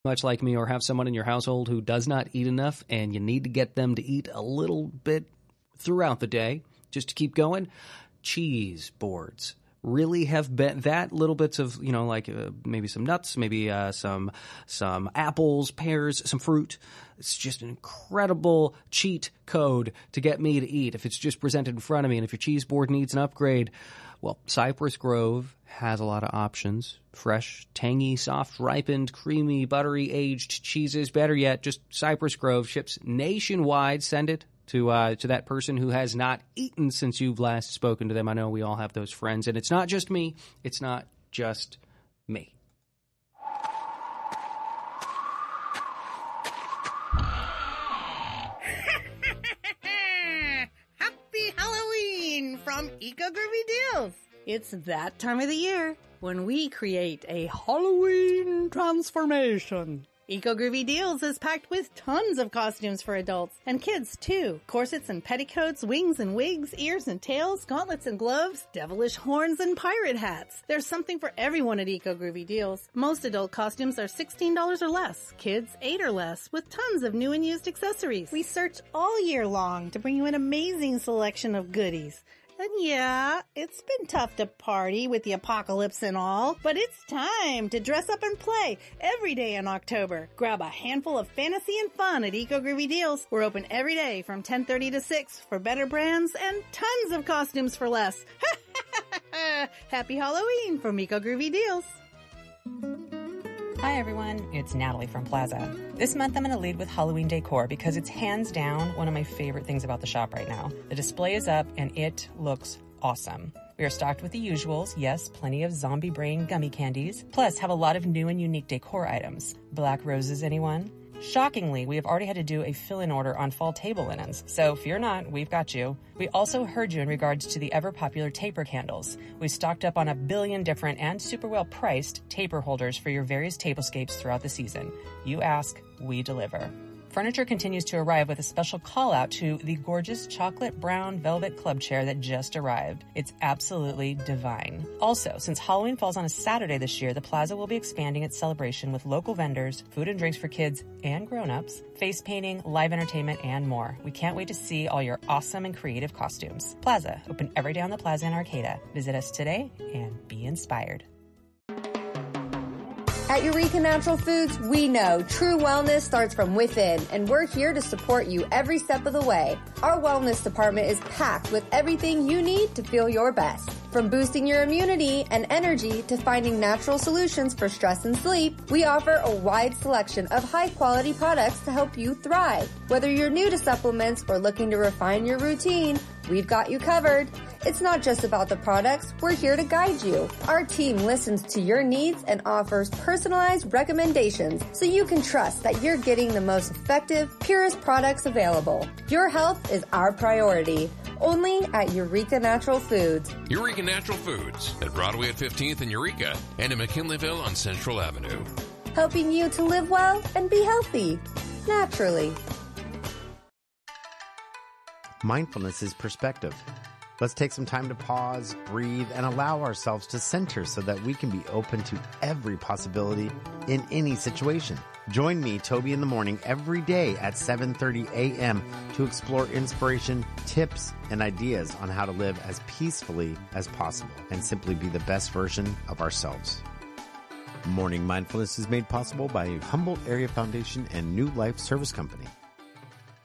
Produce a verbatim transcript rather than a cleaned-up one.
much like me or have someone in your household who does not eat enough and you need to get them to eat a little bit throughout the day just to keep going, cheese boards really have been that little bits of, you know, like uh, maybe some nuts, maybe uh, some some apples, pears, some fruit. It's just an incredible cheat code to get me to eat if it's just presented in front of me. And if your cheese board needs an upgrade, well, Cypress Grove has a lot of options. Fresh, tangy, soft, ripened, creamy, buttery, aged cheeses. Better yet, just Cypress Grove ships nationwide. Send it to uh, to that person who has not eaten since you've last spoken to them. I know we all have those friends. And it's not just me. It's not just me. Happy Halloween from Eco Groovy Deals. It's that time of the year when we create a Halloween transformation. Eco Groovy Deals is packed with tons of costumes for adults and kids too. Corsets and petticoats, wings and wigs, ears and tails, gauntlets and gloves, devilish horns and pirate hats. There's something for everyone at Eco Groovy Deals. Most adult costumes are sixteen dollars or less, kids eight or less, with tons of new and used accessories. We search all year long to bring you an amazing selection of goodies. And yeah, it's been tough to party with the apocalypse and all, but it's time to dress up and play every day in October. Grab a handful of fantasy and fun at Eco Groovy Deals. We're open every day from ten thirty to six for better brands and tons of costumes for less. Happy Halloween from Eco Groovy Deals. Hi everyone, it's Natalie from Plaza. This month I'm going to lead with Halloween decor because it's hands down one of my favorite things about the shop right now. The display is up and it looks awesome. We are stocked with the usuals, yes, plenty of zombie brain gummy candies, plus have a lot of new and unique decor items. Black roses, anyone? Shockingly, we have already had to do a fill-in order on fall table linens, so fear not, we've got you. We also heard you in regards to the ever-popular taper candles. We stocked up on a billion different and super well-priced taper holders for your various tablescapes throughout the season. You ask, we deliver. Furniture continues to arrive with a special call-out to the gorgeous chocolate brown velvet club chair that just arrived. It's absolutely divine. Also, since Halloween falls on a Saturday this year, the Plaza will be expanding its celebration with local vendors, food and drinks for kids and grown-ups, face painting, live entertainment, and more. We can't wait to see all your awesome and creative costumes. Plaza, open every day on the Plaza in Arcata. Visit us today and be inspired. At Eureka Natural Foods, we know true wellness starts from within, and we're here to support you every step of the way. Our wellness department is packed with everything you need to feel your best. From boosting your immunity and energy to finding natural solutions for stress and sleep, we offer a wide selection of high-quality products to help you thrive. Whether you're new to supplements or looking to refine your routine, we've got you covered. It's not just about the products, we're here to guide you. Our team listens to your needs and offers personalized recommendations so you can trust that you're getting the most effective, purest products available. Your health is our priority. Only at Eureka Natural Foods. Eureka Natural Foods at Broadway at fifteenth in Eureka and in McKinleyville on Central Avenue. Helping you to live well and be healthy, naturally. Mindfulness is perspective. Let's take some time to pause, breathe, and allow ourselves to center so that we can be open to every possibility in any situation. Join me, Toby, in the morning every day at seven thirty a.m. to explore inspiration, tips, and ideas on how to live as peacefully as possible and simply be the best version of ourselves. Morning Mindfulness is made possible by Humboldt Area Foundation and New Life Service Company.